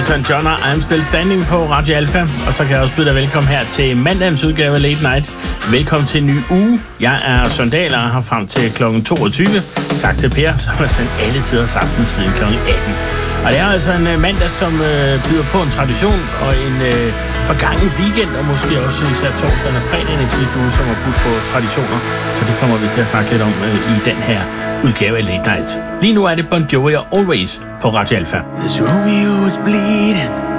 Elton John og I'm Still Standing på Radio Alpha. Og så kan jeg også byde dig velkommen her til mandagens udgave af Late Night. Velkommen til en ny uge. Jeg er Søren Dahl og er her frem til kl. 22. Tak til Per, som har sendt alle tiders aften siden kl. 18. Og det er altså en mandag, som byder på en tradition og en forgangen weekend, og måske også især torsdag og fredag i sidste uge, som har budt på traditioner. Så det kommer vi til at snakke lidt om i den her udgave af Late Night. Lige nu er det Bon Jovi og Always på Radio Alpha. This Romeo is bleeding.